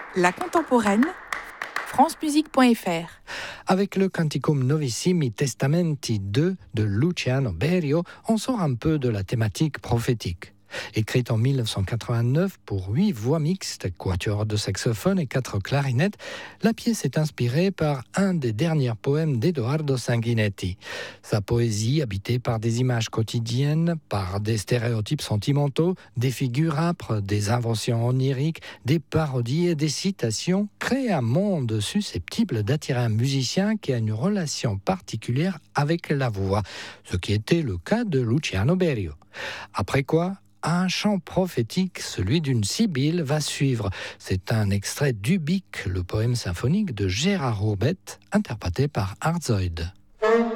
La contemporaine, francemusique.fr. Avec le Canticum Novissimi Testamenti 2 de Luciano Berio, on sort un peu de la thématique prophétique. Écrite en 1989 pour 8 voix mixtes, quatuor de saxophone et 4 clarinettes, la pièce est inspirée par un des derniers poèmes d'Edoardo Sanguinetti. Sa poésie, habitée par des images quotidiennes, par des stéréotypes sentimentaux, des figures âpres, des inventions oniriques, des parodies et des citations, crée un monde susceptible d'attirer un musicien qui a une relation particulière avec la voix, ce qui était le cas de Luciano Berio. Après quoi, un chant prophétique, celui d'une sibylle, va suivre. C'est un extrait d'Ubique, le poème symphonique de Gérard Hourbet, interprété par Arzoid.